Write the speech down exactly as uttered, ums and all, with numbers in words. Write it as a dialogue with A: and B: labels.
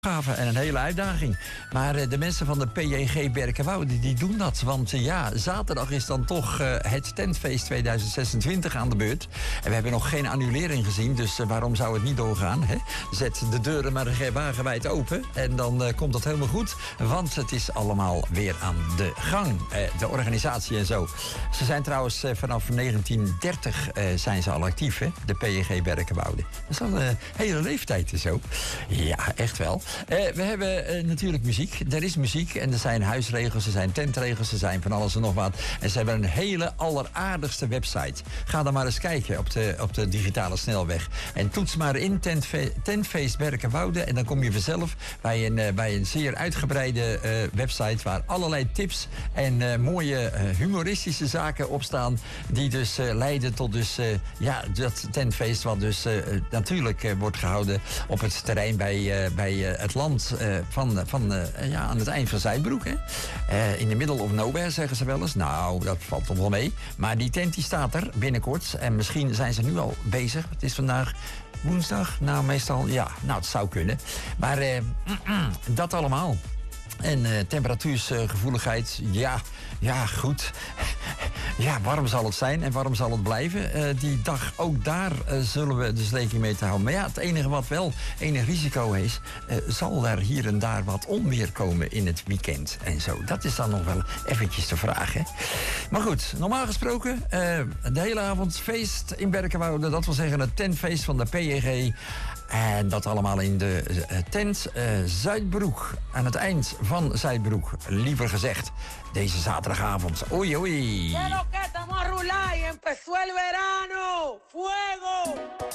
A: En een hele uitdaging. Maar uh, de mensen van de P J G Berkenwoude, die, die doen dat. Want uh, ja, zaterdag is dan toch uh, het tentfeest tweeduizend zesentwintig aan de beurt. En we hebben nog geen annulering gezien, dus uh, waarom zou het niet doorgaan? Hè? Zet de deuren maar wagenwijd open en dan uh, komt dat helemaal goed. Want het is allemaal weer aan de gang. Uh, de organisatie en zo. Ze zijn trouwens uh, vanaf negentien dertig uh, zijn ze al actief, hè? De P J G Berkenwoude. Dat is al een hele leeftijd en zo. Ja, echt wel. Uh, we hebben uh, natuurlijk muziek. Er is muziek en er zijn huisregels, er zijn tentregels, er zijn van alles en nog wat. En ze hebben een hele alleraardigste website. Ga dan maar eens kijken op de, op de digitale snelweg. En toets maar in tentfe- Tentfeest Berkenwoude en dan kom je vanzelf bij een, uh, bij een zeer uitgebreide uh, website waar allerlei tips en uh, mooie uh, humoristische zaken op staan die dus uh, leiden tot dus, uh, ja, dat tentfeest wat dus uh, natuurlijk uh, wordt gehouden op het terrein bij, uh, bij uh, het land uh, van, van uh, ja, aan het eind van Zuidbroek. Hè? Uh, in the middle of nowhere, zeggen ze wel eens. Nou, dat valt toch wel mee. Maar die tent die staat er binnenkort. En misschien zijn ze nu al bezig. Het is vandaag woensdag. Nou, meestal, ja, nou, het zou kunnen. Maar uh, dat allemaal. En uh, temperatuursgevoeligheid, uh, ja, ja, goed. Ja, warm zal het zijn en warm zal het blijven. Uh, die dag, ook daar uh, zullen we dus rekening mee te houden. Maar ja, het enige wat wel enig risico is, uh, zal er hier en daar wat onweer komen in het weekend en zo. Dat is dan nog wel eventjes de vraag, hè. Maar goed, normaal gesproken, uh, de hele avond feest in Berkenwoude. Dat wil zeggen het tentfeest van de P J G. En dat allemaal in de uh, tent uh, Zuidbroek. Aan het eind van Zuidbroek, liever gezegd. Deze zaterdagavond. Oei, oei.